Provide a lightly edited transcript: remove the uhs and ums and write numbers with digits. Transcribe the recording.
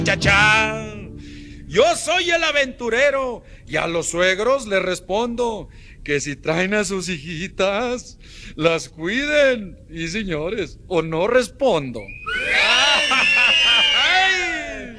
Chachá. Yo soy el aventurero y a los suegros les respondo que si traen a sus hijitas, las cuiden. Y señores, o no respondo.